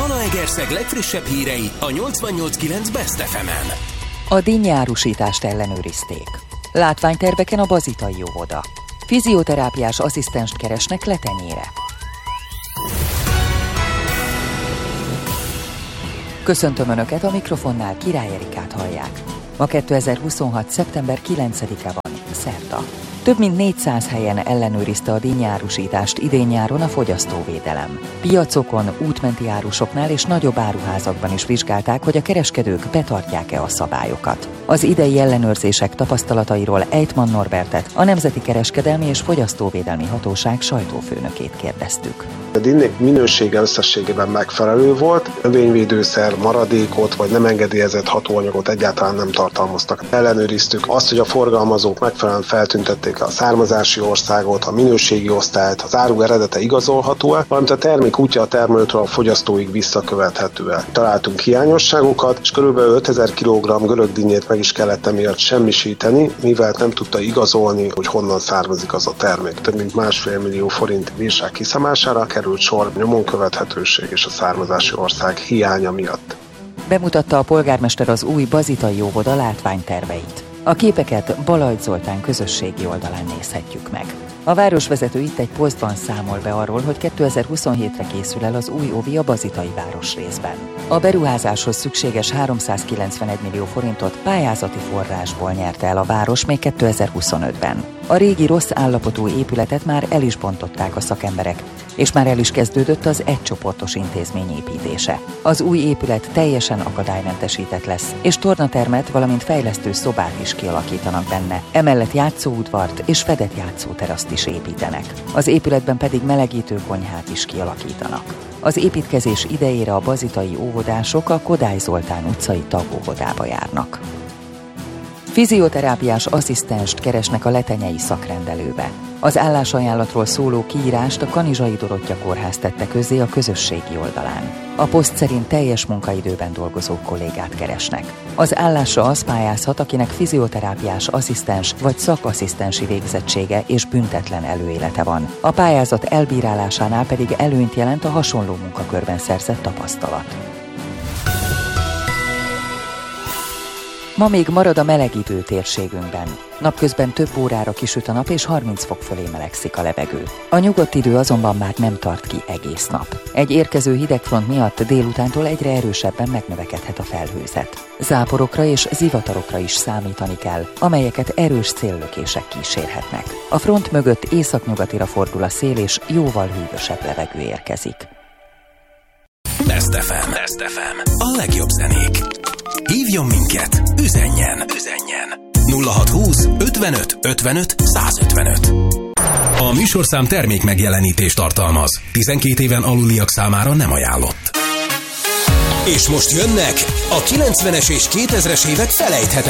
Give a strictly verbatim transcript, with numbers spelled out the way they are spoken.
Zalaegerszeg legfrissebb hírei a nyolcvannyolc kilenc Best ef emen. A dinnyárusítást ellenőrizték. Látványterveken a Bazitai óvoda. Fizioterápiás asszisztenst keresnek Letenyére. Köszöntöm Önöket, a mikrofonnál Király Erikát hallják. Ma kétezer-huszonhat. szeptember kilencedike van, szerda. Több mint négyszáz helyen ellenőrizte a dinnyárusítást idén-nyáron a fogyasztóvédelem. Piacokon, útmenti árusoknál és nagyobb áruházakban is vizsgálták, hogy a kereskedők betartják-e a szabályokat. Az idei ellenőrzések tapasztalatairól Ejtman Norbertet, a Nemzeti Kereskedelmi és Fogyasztóvédelmi Hatóság sajtófőnökét kérdeztük. A dinnyék minősége összességében megfelelő volt, növényvédőszer, maradékot vagy nem engedélyezett hatóanyagot egyáltalán nem tartalmaztak. Ellenőriztük azt, hogy a forgalmazók megfelelően feltüntették a származási országot, a minőségi osztályt, az áru eredete igazolható-e, valamint a termék útja a termelőtől a fogyasztóig visszakövethető-e. Találtunk hiányosságokat, és kb. ötezer kilogramm görög dinnyét meg is kellett emiatt semmisíteni, mivel nem tudta igazolni, hogy honnan származik az a termék. Több mint másfél millió forint bírság kiszámására került sor nyomon követhetőség és a származási ország hiánya miatt. Bemutatta a polgármester az új Bazitai óvoda látványterveit. A képeket Balajt Zoltán közösségi oldalán nézhetjük meg. A városvezető itt egy posztban számol be arról, hogy kétezer-huszonhétre készül el az új óvi a Bazitai városrészben. A beruházáshoz szükséges háromszázkilencvenegy millió forintot pályázati forrásból nyerte el a város még kétezer-huszonötben. A régi rossz állapotú épületet már el is bontották a szakemberek, és már el is kezdődött az egycsoportos intézmény építése. Az új épület teljesen akadálymentesített lesz, és tornatermet, valamint fejlesztő szobát is kialakítanak benne. Emellett játszóudvart és fedett játszóteraszt is építenek. Az épületben pedig melegítő konyhát is kialakítanak. Az építkezés idejére a bazitai óvodások a Kodály Zoltán utcai tagóvodába járnak. Fizioterápiás asszisztenst keresnek a letenyei szakrendelőbe. Az állásajánlatról szóló kiírást a Kanizsai Dorottya Kórház tette közzé a közösségi oldalán. A poszt szerint teljes munkaidőben dolgozó kollégát keresnek. Az állásra az pályázhat, akinek fizioterápiás asszisztens vagy szakasszisztensi végzettsége és büntetlen előélete van. A pályázat elbírálásánál pedig előnyt jelent a hasonló munkakörben szerzett tapasztalat. Ma még marad a meleg idő térségünkben. Napközben több órára kisüt a nap és harminc fok fölé melegszik a levegő. A nyugodt idő azonban már nem tart ki egész nap. Egy érkező hidegfront miatt délutántól egyre erősebben megnövekedhet a felhőzet. Záporokra és zivatarokra is számítani kell, amelyeket erős széllökések kísérhetnek. A front mögött északnyugatira fordul a szél és jóval hűvösebb levegő érkezik. Best ef em. Best ef em. A legjobb zenék. Hívjon minket, üzenjen, üzenjen. nulla hatszázhúsz ötvenöt ötvenöt százötvenöt. A műsorszám termék megjelenítést tartalmaz. tizenkét éven aluliak számára nem ajánlott. És most jönnek a kilencvenes és kétezres évek felejthetetlen